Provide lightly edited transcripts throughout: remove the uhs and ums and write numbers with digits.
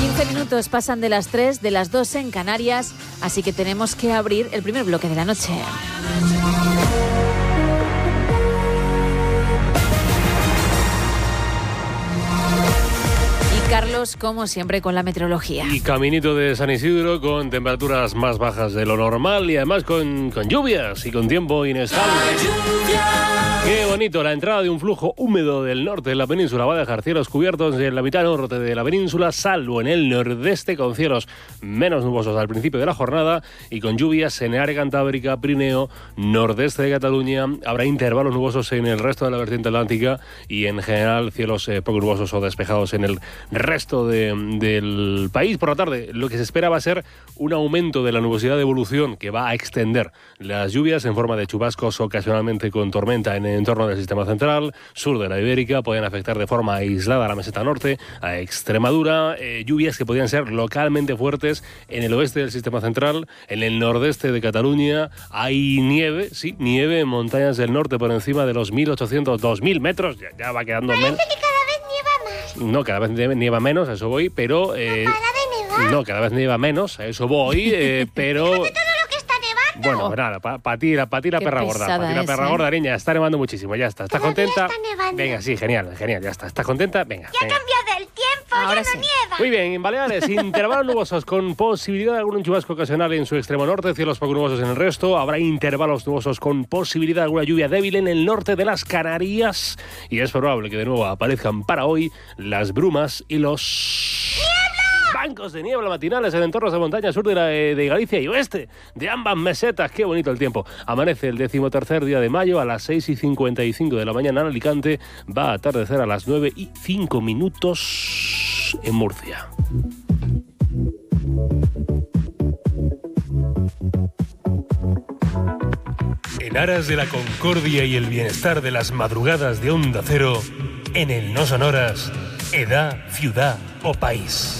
15 minutos pasan de las 3, de las 2 en Canarias, así que tenemos que abrir el primer bloque de la noche. Carlos, como siempre, con la meteorología. Y caminito de San Isidro con temperaturas más bajas de lo normal y además con lluvias y con tiempo inestable. Qué bonito, la entrada de un flujo húmedo del norte de la península va a dejar cielos cubiertos en la mitad norte de la península, salvo en el nordeste, con cielos menos nubosos al principio de la jornada y con lluvias en el área cantábrica, Pirineo, nordeste de Cataluña. Habrá intervalos nubosos en el resto de la vertiente atlántica y en general cielos poco nubosos o despejados en el resto del país. Por la tarde, lo que se espera va a ser un aumento de la nubosidad de evolución que va a extender las lluvias en forma de chubascos, ocasionalmente con tormenta en el entorno del sistema central, sur de la Ibérica, pueden afectar de forma aislada a la meseta norte, a Extremadura, lluvias que podrían ser localmente fuertes en el oeste del sistema central, en el nordeste de Cataluña. Hay nieve, sí, nieve en montañas del norte por encima de los 1.800, 2.000 metros, ya va quedando menos. No, cada vez nieva menos, a eso voy, pero... no, cada vez nieva menos, a eso voy, pero... Bueno, nada, para ti la perra gorda. Para ti la perra gorda, niña, está nevando muchísimo, ya está. ¿Estás contenta? Venga, sí, genial, ya está. ¿Estás contenta? Venga. Ya ha cambiado el tiempo, ahora ya no nieva. Muy bien, en Baleares, intervalos nubosos con posibilidad de algún chubasco ocasional en su extremo norte, cielos poco nubosos en el resto. Habrá intervalos nubosos con posibilidad de alguna lluvia débil en el norte de las Canarias. Y es probable que de nuevo aparezcan para hoy las brumas y los... bancos de niebla matinales en entornos de montaña sur de Galicia y oeste de ambas mesetas. Qué bonito el tiempo. Amanece el 13º día de mayo a las 6:55 de la mañana en Alicante. Va a atardecer a las 9:05 en Murcia. En aras de la concordia y el bienestar de las madrugadas de Onda Cero, en el No Sonoras, edad, ciudad o país.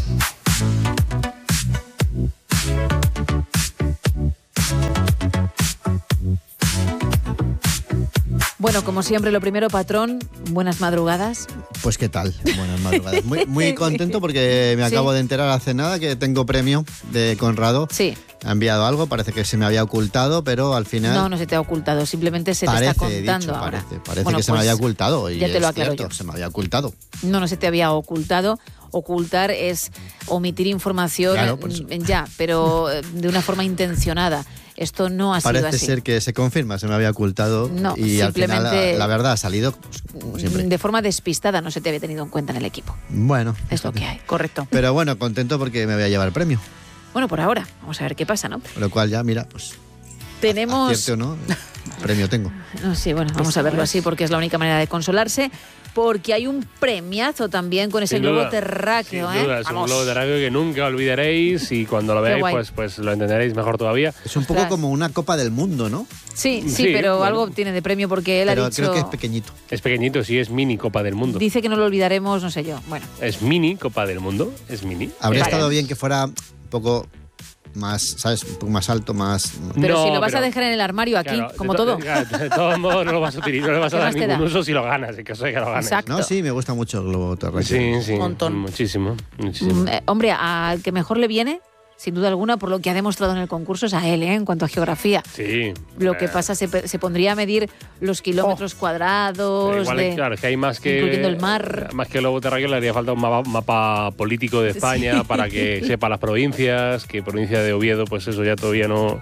Bueno, como siempre, lo primero, patrón, buenas madrugadas. Pues qué tal, buenas madrugadas. Muy contento porque me acabo de enterar hace nada que tengo premio de Conrado. Sí. Ha enviado algo, parece que se me había ocultado, pero al final... No se te ha ocultado, simplemente se te está contando ahora. Parece bueno, que se me había ocultado. Y ya te lo aclaro cierto, yo. Se me había ocultado. No se te había ocultado. Ocultar es omitir información, claro, pues. Ya, pero de una forma intencionada. Esto no ha sido así. Parece ser que se confirma, se me había ocultado. No, y al final la verdad ha salido pues, como siempre. De forma despistada, no se te había tenido en cuenta en el equipo. Bueno. Es lo que hay, correcto. Pero bueno, contento porque me voy a llevar el premio. Bueno, por ahora, vamos a ver qué pasa, ¿no? Con lo cual ya, mira, pues... Tenemos... Acierte o no, premio tengo. No, sí, bueno, vamos a verlo así porque es la única manera de consolarse. Porque hay un premiazo también con ese globo terráqueo, sin duda, es un globo terráqueo que nunca olvidaréis y cuando lo veáis pues lo entenderéis mejor todavía. Es un poco como una Copa del Mundo, ¿no? Sí, pero bueno, algo tiene de premio porque él ha dicho... creo que es pequeñito. Es pequeñito, sí, es mini Copa del Mundo. Dice que no lo olvidaremos, no sé yo, bueno. Es mini Copa del Mundo, es mini. Habría estado bien que fuera un poco... más, ¿sabes? Un poco más alto, más... Pero no, si lo vas a dejar en el armario aquí, claro, como todo. De todos modos no lo vas a utilizar, no le vas a dar ningún uso si lo ganas, en caso de que lo ganes. Exacto. No, sí, me gusta mucho el globo terráqueo. Sí, un montón. Muchísimo. Hombre, al que mejor le viene, sin duda alguna, por lo que ha demostrado en el concurso, es a él, en cuanto a geografía. Sí. Lo que pasa, se pondría a medir los kilómetros cuadrados, igual, claro, es que hay más que... incluyendo el mar. Más que el globo terráqueo le haría falta un mapa político de España para que sepa las provincias, que provincia de Oviedo, pues eso ya todavía no...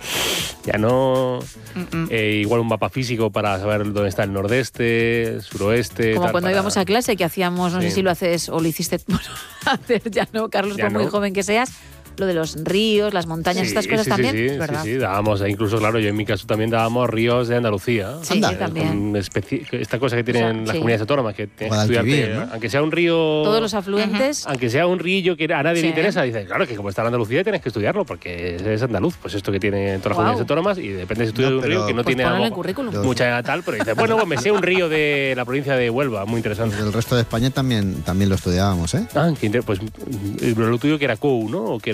igual un mapa físico para saber dónde está el nordeste, suroeste... Como tal, cuando íbamos a clase, que hacíamos, no sé si lo haces o lo hiciste... Bueno, hacer ya no, Carlos, por muy joven que seas... Lo de los ríos, las montañas, estas cosas también. Sí, ¿verdad? Sí, dábamos, incluso, claro, yo en mi caso también dábamos ríos de Andalucía. Sí, también. Esta cosa que tienen las comunidades autónomas, que tienes que estudiarte, ¿no? aunque sea un río... Todos los afluentes. Aunque sea un río que a nadie le interesa, dices, claro, que como está en Andalucía tienes que estudiarlo, porque es andaluz, pues esto que tiene todas las comunidades autónomas, y depende si estudias de un río que no pues tiene mucha tal, pero dices, bueno, pues me sé un río de la provincia de Huelva, muy interesante. El resto de España también lo estudiábamos, ¿eh? Pues lo tuyo que era COU, ¿no? ¿O qué era?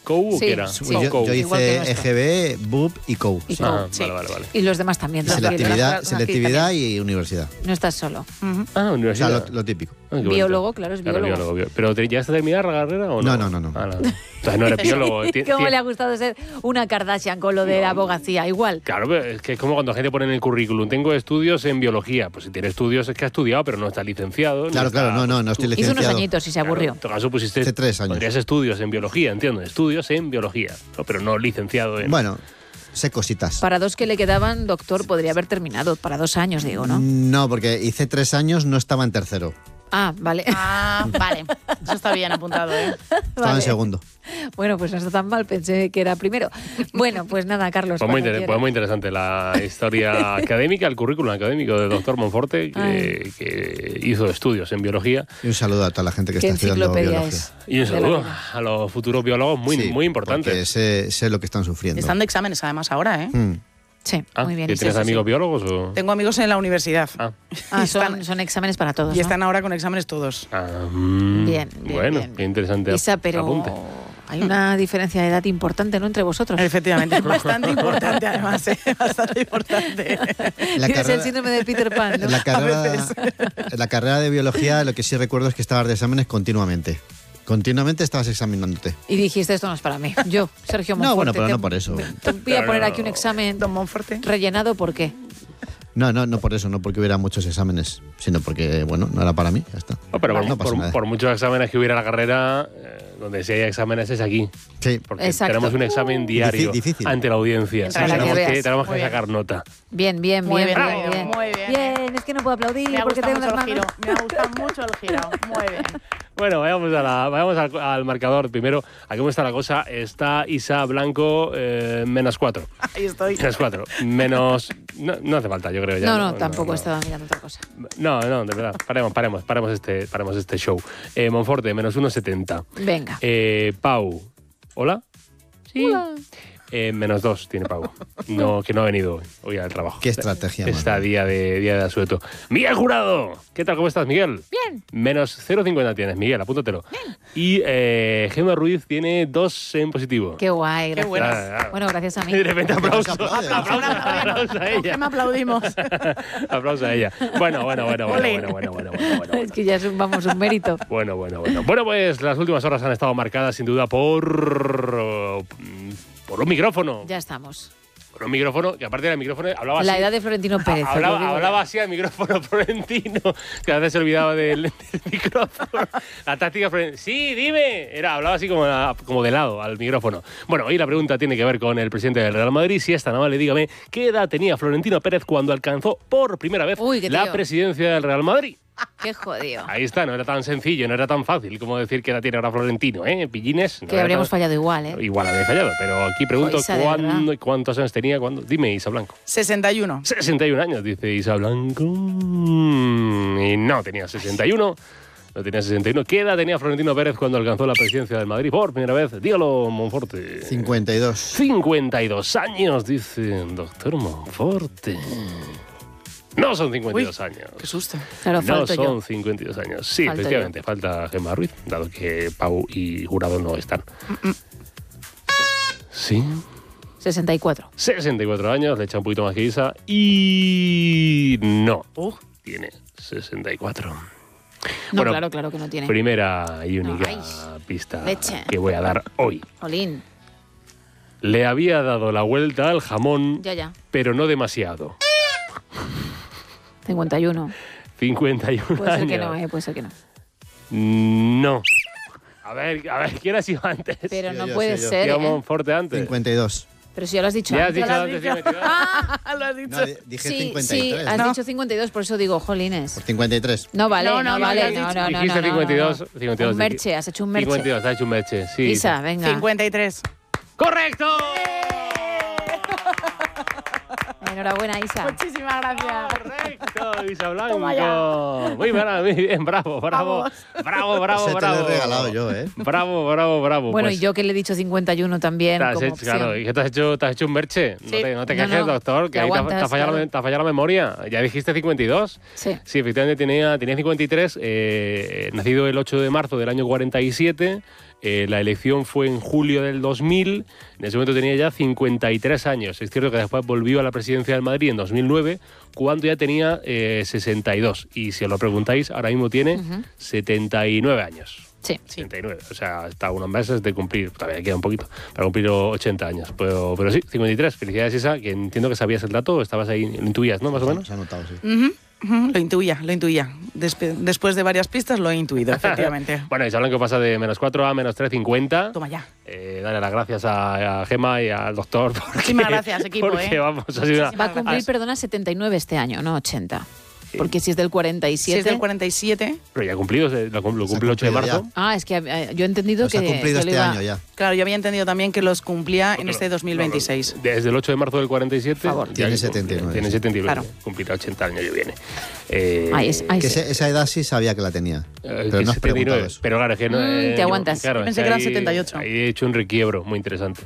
¿COU o Sí, qué era? sí. No, Yo COU. hice EGB, BUP y COU. Y Ah, sí. vale. Y los demás también. Selectividad y universidad. No estás solo. Ah, O universidad. sea, lo típico. Ah, qué Biólogo, bonito. claro, es biólogo. ¿Pero ya está terminada la carrera o no? No. Ah, o sea, no eres biólogo. ¿Cómo le ha gustado ser una Kardashian con lo de la abogacía? Igual. Claro, pero es que es como cuando la gente pone en el currículum, tengo estudios en biología. Pues si tiene estudios es que ha estudiado, pero no está licenciado. Claro, no estoy Hizo licenciado. unos añitos y se aburrió. En todo caso pusiste... Hace 3 años. Pondrías estudios en biología, entiendo. Estudios en biología, ¿no? Pero no licenciado en... Bueno, sé cositas. Para 2 que le quedaban, doctor, podría haber terminado. Para 2 años, digo, ¿no? No, porque hice 3 años, no estaba en tercero. Ah, vale. Ah, vale. Eso está bien apuntado, ¿eh? Estaba Vale. en segundo. Bueno, pues no está tan mal, pensé que era primero. Bueno, pues nada, Carlos. Pues muy, cuando quieras. pues muy interesante la historia académica, el currículum académico del doctor Monforte, que hizo estudios en biología. Y un saludo a toda la gente que ¿Qué está estudiando enciclopedia biología. es? Y un de la saludo vida? a los futuros biólogos muy Sí, importantes. porque sé lo que están sufriendo. Están de exámenes además ahora, ¿eh? Sí, Ah, muy bien. ¿que ¿Tienes Sí, sí, amigos sí. biólogos o...? Tengo amigos en la universidad. Ah, Y están- son exámenes para todos, Y ¿no? están ahora con exámenes todos. Bien, Bueno, bien. qué interesante Isa, pero apunte. hay una diferencia de edad importante, ¿no?, entre vosotros. Efectivamente, es bastante importante además, ¿eh? Bastante importante. La Tienes carrera- el síndrome de Peter Pan, ¿no? En la carrera de biología lo que sí recuerdo es que estabas de exámenes continuamente. Continuamente estabas examinándote. Y dijiste, esto no es para mí. Yo, Sergio Monforte. No, bueno, pero te- no por eso. Te voy a poner aquí un examen Don Monforte. rellenado, ¿por qué? No por eso, no porque hubiera muchos exámenes, sino porque, bueno, no era para mí, ya está. No, pero No pasa nada. por muchos exámenes que hubiera en la carrera, donde sí hay exámenes es aquí. Sí, Porque Exacto. tenemos un examen diario Difícil. ante la audiencia. Para que Tenemos veas. tenemos Muy que bien. sacar nota. Bien, bien, Muy bien, bien, bien, bien. muy bien. Bien, es que no puedo aplaudir Me ha porque gustado tengo mucho unas el manos. giro. Me ha gustado mucho el giro. Muy bien. Bueno, vayamos al marcador primero. ¿A cómo está la cosa? Está Isa Blanco -4. Ahí estoy. -4. Menos... No hace falta, yo creo ya. No, tampoco estaba mirando otra cosa. No, de verdad. Paremos este show. Monforte, -1,70. Venga. Pau. ¿Hola? Sí. Hola. -2 tiene Pau. Que no ha venido hoy al trabajo. Qué estrategia. Está madre. día de asueto. Miguel Jurado. ¿Qué tal? ¿Cómo estás, Miguel? Bien. -0,50 tienes, Miguel, apúntatelo. Y Gemma Ruiz tiene 2 en positivo. Qué guay, gracias. buenas. Bueno, gracias a mí. Y de repente aplauso. aplaude. Aplauso a ella. Me aplaudimos. Aplauso a ella. Bueno. Es que ya es un mérito. Bueno, pues las últimas horas han estado marcadas sin duda por un micrófono. Ya estamos. Por un micrófono, que aparte del micrófono hablaba La así. edad de Florentino Pérez. os lo digo. Hablaba así al micrófono Florentino, que a veces se olvidaba del micrófono. La táctica Florentino. Sí, dime. Hablaba así como de lado al micrófono. Bueno, hoy la pregunta tiene que ver con el presidente del Real Madrid. Si es tan amable, dígame, ¿qué edad tenía Florentino Pérez cuando alcanzó por primera vez Uy, qué la tío. presidencia del Real Madrid? Qué jodido. Ahí está, no era tan sencillo, no era tan fácil como decir que edad tiene ahora Florentino, ¿eh? Pillines. No Que era habríamos tan- fallado igual, ¿eh? Igual habría fallado, pero aquí pregunto Isa, de cuándo y cuántos años tenía. Dime, Isa Blanco. 61. 61 años, dice Isa Blanco. Y no tenía 61. No tenía 61. ¿Qué edad tenía Florentino Pérez cuando alcanzó la presidencia del Madrid por primera vez? Dígalo, Monforte. 52. 52 años, dice el doctor Monforte. No son 52 años. Qué susto. Claro, No falto son yo. 52 años. Sí, Falto efectivamente, falta Gemma Ruiz, dado que Pau y Jurado no están. Sí, 64. 64 años, le echa un poquito más que Isa. Y no, tiene 64. No, Bueno, claro que no tiene. Primera y única Ay, pista leche. que voy a dar hoy. Jolín. Le había dado la vuelta al jamón, Ya. pero no demasiado. 51. 51 Puede ser años. que no, puede ser que no. No. A ver, ¿quién ha sido antes? Pero Sí, no yo, puede sí, yo. ser, Iba ¿eh? Monforte antes. 52. Pero si ya lo has dicho Ya has antes. dicho antes, dime, tío. Lo has dicho. No, dije Sí, 53. has ¿no? dicho 52, por eso digo, jolines. Por 53. No vale, No, no, no, vale, ya has no, dicho. no, no, Dijiste no, 52, no. 52. Un merche, has hecho un merche. 52, has hecho un merche, sí. Isa, venga. 53. ¡Correcto! Enhorabuena, Isa. Muchísimas gracias. Correcto, Isa Blanco. Toma ya. Muy bien, bravo. Vamos. Bravo. Ese te lo he regalado yo, ¿eh? Bravo. Bueno, Pues, y yo que le he dicho 51 también te has como hecho, opción. claro, ¿y qué te has hecho un merche? Sí. No te No, quejes, no, doctor, que te ahí aguantas, te ha fallado la memoria. Ya dijiste 52. Sí. Sí, efectivamente tenía 53, nacido el 8 de marzo del año 47. La elección fue en julio del 2000. En ese momento tenía ya 53 años. Es cierto que después volvió a la presidencia del Madrid en 2009, cuando ya tenía 62. Y si os lo preguntáis, ahora mismo tiene 79 años. Sí. 79. O sea, está a unos meses de cumplir, todavía queda un poquito, para cumplir 80 años. Pero sí, 53. Felicidades, Isa, que entiendo que sabías el dato, estabas ahí, lo intuías, ¿no? Más o menos. Se ha notado, sí. Lo intuía. Después de varias pistas lo he intuido, efectivamente. Bueno, y se hablan que pasa de -4 a -3,50. Toma ya. Dale las gracias a Gemma y al doctor. Muchísimas gracias, equipo. Porque, vamos, ha sido Va a cumplir, perdona, 79 este año, no 80. Porque si es del 47... Si es del 47... Pero ya ha cumplido, lo cumple el 8 de marzo. Ah, es que yo he entendido Pues que... ha cumplido que lo este iba- año ya. Claro, yo había entendido también que los cumplía en este 2026. Desde el 8 de marzo del 47. Favor. ya Tiene 79. Tiene 79. Claro. Cumplirá 80 el año que viene. Ahí Que sí. esa edad sí sabía que la tenía. Pero Que no has 79. preguntado eso. Pero claro, es que no. te aguantas. Claro, Pensé es que eran ahí- 78. Ahí he hecho un requiebro muy interesante.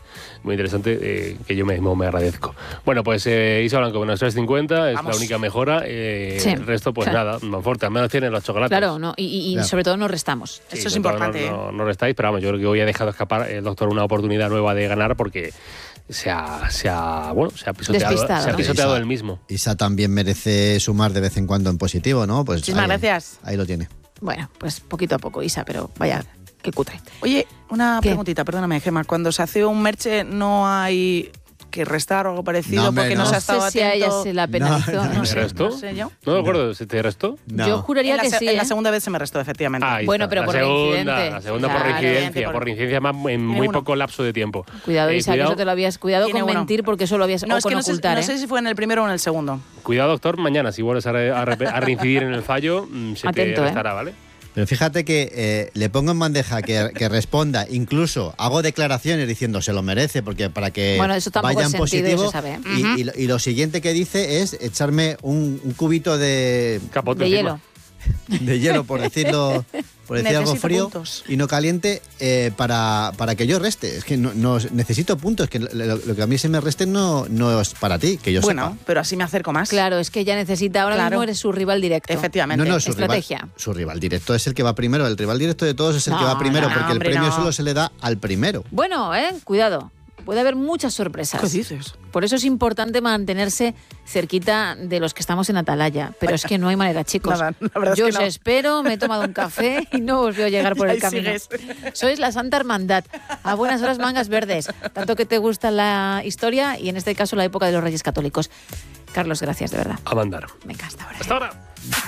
Que yo mismo me agradezco. Bueno, pues Isa Blanco, menos 3,50 es Vamos. la única mejora. Sí. El resto, pues nada, más fuerte. Al menos tienen los chocolates. Claro, no, y Claro. sobre todo no restamos. Sí, Eso es sobre todo importante. No restáis, pero vamos, yo creo que hoy ha dejado escapar el doctor una oportunidad nueva de ganar porque se ha pisoteado, Despistado, se ha ¿no? pisoteado Isa. el mismo. Isa también merece sumar de vez en cuando en positivo, ¿no? Pues Muchísimas gracias. Ahí lo tiene. Bueno, pues poquito a poco, Isa, pero vaya, qué cutre. Oye, una ¿Qué? preguntita, perdóname, Gemma. Cuando se hace un merche, ¿no hay que restar o algo parecido No, hombre, porque no, no. se ha No estado sé si a ella atento? se la penalizó. No, No ¿Te sé. restó? No sé yo. No me acuerdo, ¿se te restó? No. Yo juraría En la, que se- sí. en la ¿eh? segunda vez se me restó, efectivamente. Ahí Bueno, está. pero la por segunda, reincidente. La segunda por Claro. reincidencia, por reincidencia más en muy uno. poco lapso de tiempo. Cuidado, Isa, que eso te lo habías... Cuidado Tiene con uno. mentir porque eso lo habías... No, o es con que no sé, ocultar, no ¿eh? sé si fue en el primero o en el segundo. Cuidado, doctor, mañana si vuelves a reincidir en el fallo, se Atento, te restará, ¿vale? Pero fíjate que le pongo en bandeja que responda, incluso hago declaraciones diciendo se lo merece, porque para que Bueno, eso tampoco vaya es en sentido y positivo. se sabe, ¿eh? Y lo siguiente que dice es echarme un cubito de Capote De encima. hielo. por decir algo Necesito frío puntos. y no caliente para que yo reste. Es que no necesito puntos, que lo que a mí se me reste no es para ti, que yo Bueno, sepa. pero así me acerco más. Claro, es que ella necesita... Ahora Claro. mismo eres su rival directo. Efectivamente. No, Estrategia. su rival directo es el que va primero. El rival directo de todos es el No, que va primero, no, porque hombre, el premio no. solo se le da al primero. Bueno, cuidado. Puede haber muchas sorpresas. ¿Qué dices? Por eso es importante mantenerse cerquita de los que estamos en Atalaya. Pero es que no hay manera, chicos. Nada, la verdad es Yo que os no. espero, me he tomado un café y no os veo llegar por Y el ahí camino. sigues. Sois la Santa Hermandad. A buenas horas, mangas verdes. Tanto que te gusta la historia y en este caso la época de los Reyes Católicos. Carlos, gracias, de verdad. A mandar. Venga, hasta ahora. Hasta ahora.